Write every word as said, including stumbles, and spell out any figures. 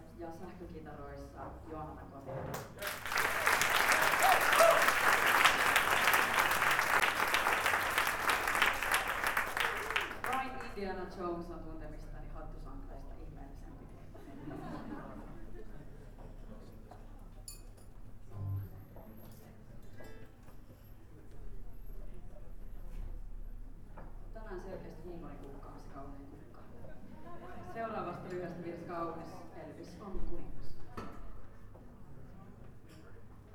ja sähkökitaroissa Joanna Kotiaho. Vain Indiana Jones on tuntemistani hattusankaista ihmeellisempi. Tänään selkeästi huumorikukka on se kauhean kukka.